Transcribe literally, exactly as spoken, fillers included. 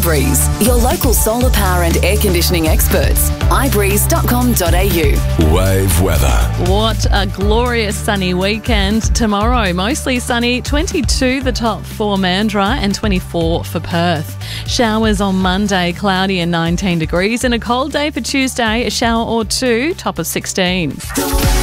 iBreeze, your local solar power and air conditioning experts. i breeze dot com dot a u. Wave weather. What a glorious sunny weekend tomorrow. Mostly sunny, twenty-two the top for Mandurah and twenty-four for Perth. Showers on Monday, cloudy and nineteen degrees, and a cold day for Tuesday, a shower or two, top of sixteen.